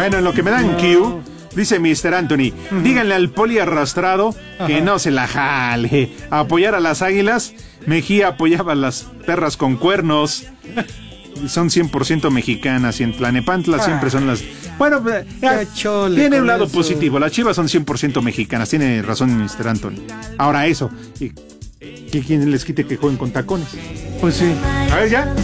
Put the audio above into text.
Bueno, en lo que me dan Q, dice Mr. Anthony, díganle al poli arrastrado que no se la jale. A apoyar a las águilas, Mejía apoyaba a las perras con cuernos. Y son 100% mexicanas y en Tlanepantla siempre son las... Bueno, tiene un lado positivo. Las Chivas son 100% mexicanas. Tiene razón Mr. Anthony. Ahora eso. ¿Quién les quite que jueguen con tacones? Pues sí. A ver, ya.